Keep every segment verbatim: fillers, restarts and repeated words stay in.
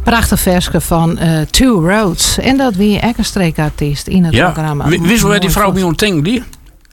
Prachtig versje van uh, Two Roads. En dat wie ook een streekartiest in het ja. programma. W- Wist je waar die vrouw bij ons denkt, die?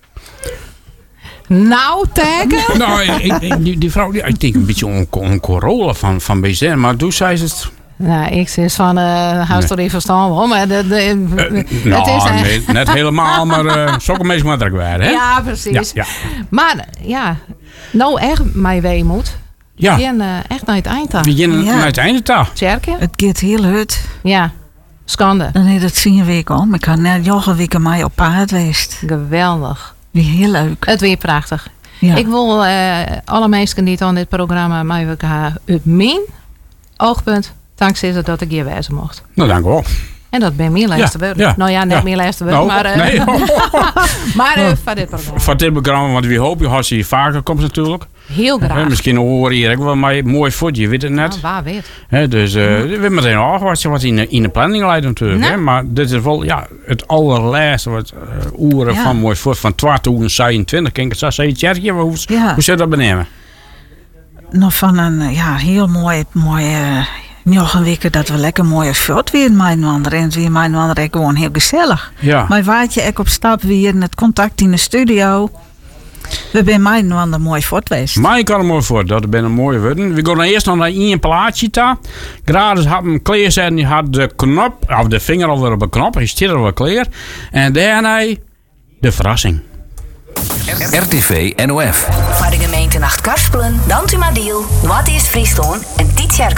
Nou, teken? nou, ik, ik, die, die vrouw, die, ik denk een beetje een, een Corolla van, van B Z N, maar toen zei ze het... Nou, ik zeg van, uh, huis toch even verstaan wel, maar de, de, uh, het nou, is... nee, net helemaal, maar uh, zulke mensen moet er waren, hè? Ja, precies. Ja, ja. Maar, ja, nou echt mij weemoed. Ja. We gaan uh, echt naar het eind aan. We gaan ja. naar het einde toe. Tjerke? Het gaat heel hard. Ja, schande. Dan heeft het zien week om. Ik kan net joggen weken mij op paard geweest. Geweldig. Weer heel leuk. Het weer prachtig. Ja. Ik wil uh, alle mensen die aan dit programma met elkaar uit mijn oogpunt dankzij dat ik hier wijzen mocht. Nou, dank u wel. En dat ben meer laatste ja, woord. ja, nou ja, net ja. meer laatste woord. Nou, maar uh, nee. maar uh, van dit programma. Van dit programma, want we hopen dat je vaker komt natuurlijk. Heel graag. He, misschien horen hier ook wel maar mooi voor je weet het net. Nou, waar weet. He, dus uh, we hebben meteen afwachten wat in de, in de planning leidt natuurlijk. Nou. He, maar dit is wel ja, het allerlaatste wat uh, uren ja. van mooi voor van tweeduizend zevenentwintig. Kijk, het zei Tjerkje, hoe, ja. hoe zou dat benemen? Nog van een ja, heel mooi, mooi uh, nog een week dat we lekker mooie shot weer in mijn wandelen. En weer mijn wandelen gewoon heel gezellig. Ja. Maar waardje ik op stap weer in het contact in de studio. We zijn mijn wandelen mooi voortweest. Maar ik kan er mooi voor, dat ben een mooie woorden. We gaan eerst nog naar één plaatje toe. Gratis had hem klaar en die had de knop, of de vinger alweer op een knop. Hij zit alweer klaar. En daarna de verrassing. R T V N O F. Voor de gemeente Nacht Karspelen, Dantumadeel, Wat is Friesland en Tietjerk